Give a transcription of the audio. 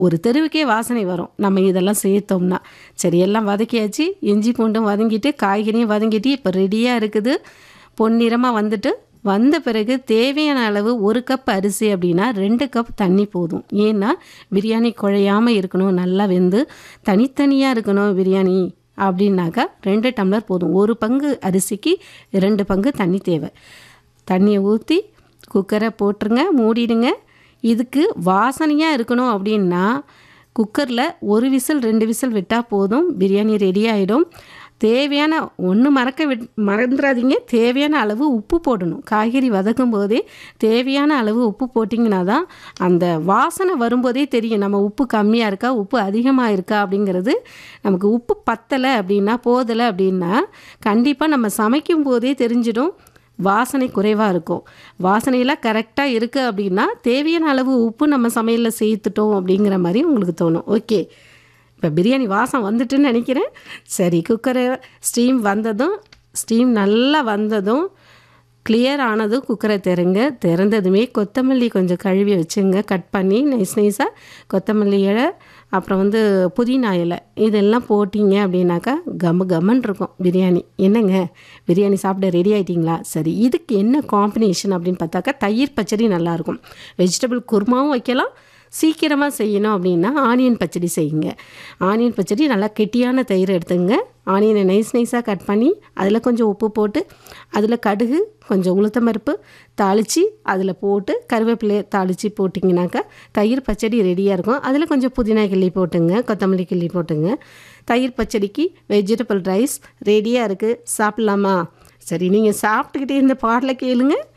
ஒரு தெருவுக்கே வாசனை வரும் நம்ம இதெல்லாம் சேர்த்தோம்னா. சரி, எல்லாம் வதக்கியாச்சு. இஞ்சி பூண்டும் வதங்கிட்டு காய்கறியும் வதங்கிட்டு இப்போ ரெடியாக இருக்குது. பொன்னிறமாக வந்த பிறகு தேவையான அளவு 1 கப் அரிசி அப்படின்னா 2 கப் தண்ணி போதும். ஏன்னா பிரியாணி குழையாமல் இருக்கணும், நல்லா வெந்து தனித்தனியாக இருக்கணும் பிரியாணி அப்படின்னாக்கா 2 டம்ளர் போதும். 1 பங்கு அரிசிக்கு 2 பங்கு தண்ணி தேவை. தண்ணியை ஊற்றி குக்கரை போட்டுருங்க, மூடிடுங்க. இதுக்கு வாசனையாக இருக்கணும் அப்படின்னா குக்கரில் 1 விசில் 2 விசில் விட்டால் போதும், பிரியாணி ரெடி ஆகிடும். தேவையான மறந்துடாதீங்க, தேவையான அளவு உப்பு போடணும். காய்கறி வதக்கும் போதே தேவையான அளவு உப்பு போட்டிங்கன்னா தான் அந்த வாசனை வரும்போதே தெரியும் நம்ம உப்பு கம்மியாக இருக்கா உப்பு அதிகமாக இருக்கா அப்படிங்கிறது. நமக்கு உப்பு பத்தலை அப்படின்னா போதலை அப்படின்னா கண்டிப்பாக நம்ம சமைக்கும் போதே தெரிஞ்சிடும் வாசனை குறைவாக இருக்கும். வாசனையெல்லாம் கரெக்டாக இருக்குது அப்படின்னா தேவையான அளவு உப்பு நம்ம சமையலில் சேர்த்துட்டோம் அப்படிங்கிற மாதிரி உங்களுக்கு தோணும். ஓகே, இப்போ பிரியாணி வாசம் வந்துட்டுன்னு நினைக்கிறேன். சரி, குக்கரை ஸ்டீம் நல்லா வந்ததும் கிளியர் ஆனதும் குக்கரை திறந்ததுமே கொத்தமல்லி கொஞ்சம் கழுவி வச்சுங்க, கட் பண்ணி நைஸாக கொத்தமல்லி இலை, அப்புறம் புதினா இலை இதெல்லாம் போட்டிங்க அப்படின்னாக்கா கம்மன்னு இருக்கும் பிரியாணி. என்னங்க பிரியாணி சாப்பிட ரெடி ஆகிட்டிங்களா? சரி, இதுக்கு என்ன காம்பினேஷன் அப்படின்னு பார்த்தாக்கா தயிர் பச்சடி நல்லாயிருக்கும். வெஜிடபிள் குருமாவும் வைக்கலாம். சீக்கிரமாக செய்யணும் அப்படின்னா ஆனியன் பச்சடி செய்யுங்க. ஆனியன் பச்சடி நல்லா கெட்டியான தயிர் எடுத்துங்க. ஆனியனை நைஸாக கட் பண்ணி அதில் கொஞ்சம் உப்பு போட்டு அதில் கடுகு கொஞ்சம் உளுத்தம்பருப்பு தாளித்து அதில் போட்டு கருவேப்பிலையை தாளித்து போட்டிங்கனாக்கா தயிர் பச்சடி ரெடியாக இருக்கும். அதில் கொஞ்சம் புதினா கிள்ளி போட்டுங்க, கொத்தமல்லி கிள்ளி போட்டுங்க. தயிர் பச்சடிக்கு வெஜிடபிள் ரைஸ் ரெடியாக இருக்குது. சாப்பிட்லாமா? சரி, நீங்கள் சாப்பிட்டுக்கிட்டே இந்த பாடலை கேளுங்க.